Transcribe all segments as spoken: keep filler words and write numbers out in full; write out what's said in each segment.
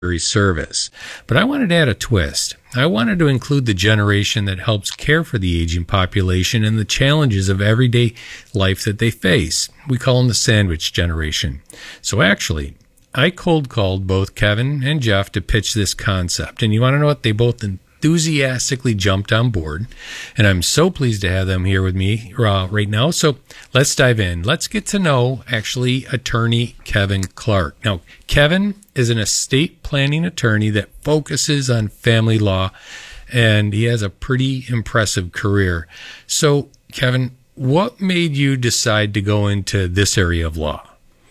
service. But I wanted to add a twist. I wanted to include the generation that helps care for the aging population and the challenges of everyday life that they face. We call them the sandwich generation. So actually, I cold called both Kevin and Jeff to pitch this concept. And you want to know what? They both enthusiastically jumped on board. And I'm so pleased to have them here with me uh, right now. So let's dive in. Let's get to know, actually, attorney Kevin Clark. Now, Kevin is an estate planning attorney that focuses on family law, and he has a pretty impressive career. So, Kevin, what made you decide to go into this area of law?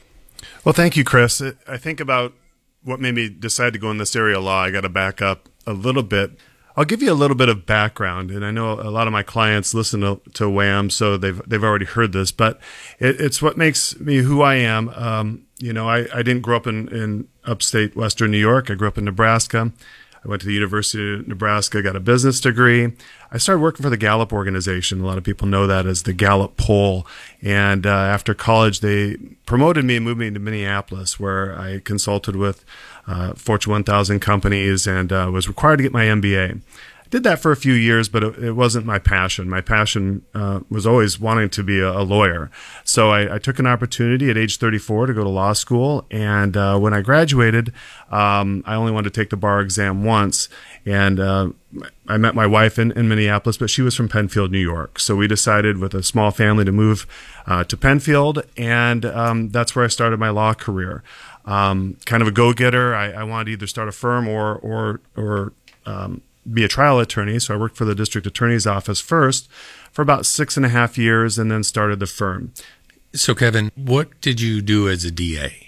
Well, thank you, Chris. I think about what made me decide to go in this area of law. I got to back up a little bit. I'll give you a little bit of background, and I know a lot of my clients listen to, to WHAM, so they've they've already heard this, but it, it's what makes me who I am. Um, you know, I, I didn't grow up in, in upstate Western New York. I grew up in Nebraska. I went to the University of Nebraska, got a business degree. I started working for the Gallup organization. A lot of people know that as the Gallup poll. And uh, after college, they promoted me and moved me to Minneapolis, where I consulted with uh, Fortune one thousand companies and uh, was required to get my M B A. I did that for a few years, but it, it wasn't my passion. My passion uh, was always wanting to be a, a lawyer. So I, I took an opportunity at age thirty-four to go to law school. And uh, when I graduated, um, I only wanted to take the bar exam once. And uh, I met my wife in, in Minneapolis, but she was from Penfield, New York. So we decided with a small family to move uh, to Penfield. And um, that's where I started my law career. Um, kind of a go-getter. I, I wanted to either start a firm or, or, or, um, be a trial attorney. So I worked for the district attorney's office first for about six and a half years and then started the firm. So, Kevin, what did you do as a D A?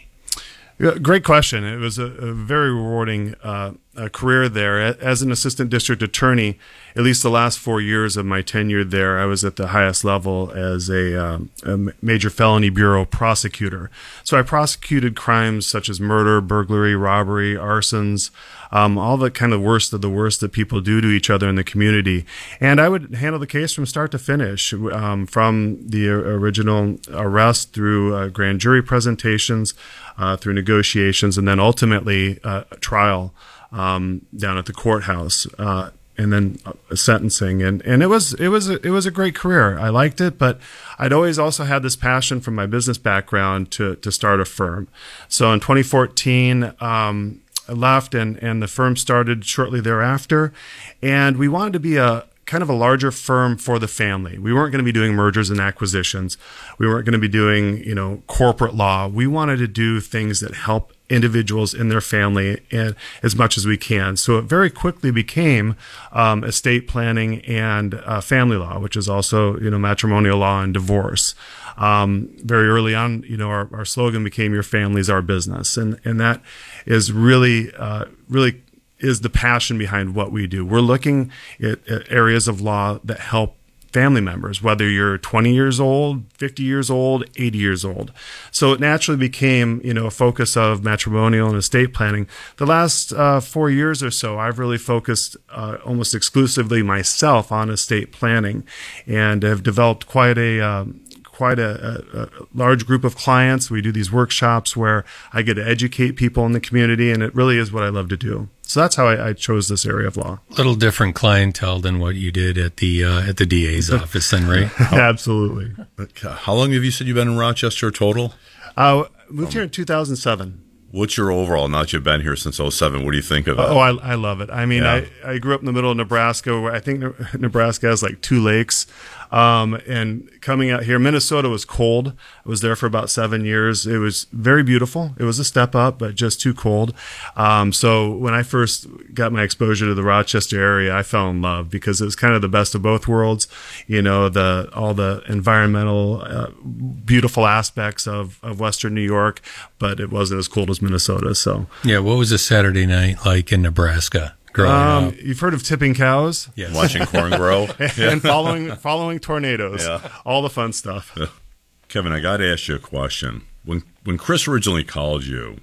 Great question. It was a, a very rewarding uh, a career there. As an assistant district attorney, at least the last four years of my tenure there, I was at the highest level as a, um, a major felony bureau prosecutor. So I prosecuted crimes such as murder, burglary, robbery, arsons, um, all the kind of worst of the worst that people do to each other in the community. And I would handle the case from start to finish, um, from the original arrest through uh, grand jury presentations, uh, through negotiations, and then ultimately uh, trial um, down at the courthouse. Uh, and then uh, sentencing, and and it was it was a, it was a great career. I liked it, but I'd always also had this passion from my business background to to start a firm. So in twenty fourteen, um, I left, and and the firm started shortly thereafter, and we wanted to be a kind of a larger firm for the family. We weren't going to be doing mergers and acquisitions. We weren't going to be doing, you know, corporate law. We wanted to do things that help individuals in their family and as much as we can. So it very quickly became um, estate planning and uh, family law, which is also, you know, matrimonial law and divorce. Um, very early on, you know, our, our slogan became "Your family's our business," and and that is really, uh, really is the passion behind what we do. We're looking at, at areas of law that help family members, whether you're twenty years old, fifty years old, eighty years old. So it naturally became, you know, a focus of matrimonial and estate planning. The last uh, four years or so, I've really focused uh, almost exclusively myself on estate planning, and have developed quite a um, quite a, a, a large group of clients. We do these workshops where I get to educate people in the community, and it really is what I love to do. So that's how I, I chose this area of law. A little different clientele than what you did at the uh, at the D A's office, then, right? Absolutely. How long have you said you've been in Rochester total? I uh, moved um, here in two thousand seven. What's your overall, now that you've been here since oh seven, what do you think of it? Oh, I, I love it. I mean, yeah. I, I grew up in the middle of Nebraska, where I think Nebraska has like two lakes. Um, and coming out here, Minnesota was cold. I was there for about seven years. It was very beautiful. It was a step up, but just too cold. Um, so when I first got my exposure to the Rochester area, I fell in love because it was kind of the best of both worlds. You know, the, all the environmental, uh, beautiful aspects of, of Western New York, but it wasn't as cold as Minnesota. So, yeah. What was a Saturday night like in Nebraska? Um, you've heard of tipping cows? Yes. Watching corn grow. And following following tornadoes. Yeah. All the fun stuff. Yeah. Kevin, I got to ask you a question. When when Chris originally called you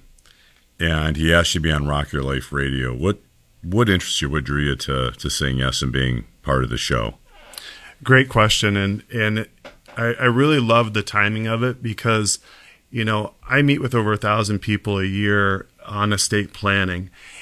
and he asked you to be on Rock Your Life Radio, what what interests you? What drew you to, to saying yes and being part of the show? Great question. And, and I, I really loved the timing of it because, you know, I meet with over a thousand people a year on estate planning.